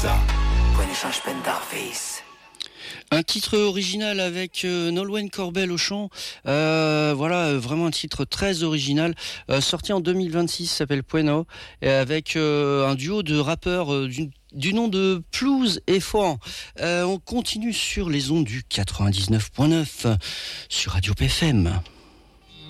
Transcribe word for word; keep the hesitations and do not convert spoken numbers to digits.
Un titre original avec euh, Nolwenn Corbel au chant, euh, voilà, euh, vraiment un titre très original, euh, sorti en deux mille vingt-six, s'appelle Bueno, et avec euh, un duo de rappeurs euh, du, du nom de Plouz et Fohan. Euh, on continue sur les ondes du quatre-vingt-dix-neuf point neuf sur Radio P F M.